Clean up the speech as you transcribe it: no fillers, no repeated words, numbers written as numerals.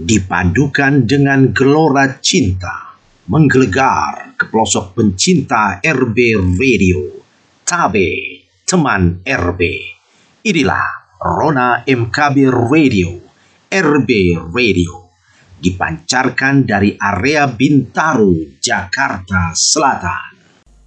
dipadukan dengan gelora cinta, menggelegar ke pelosok pencinta RB Radio. Tabe, teman RB. Inilah Rona MKB Radio, RB Radio, dipancarkan dari area Bintaro, Jakarta Selatan.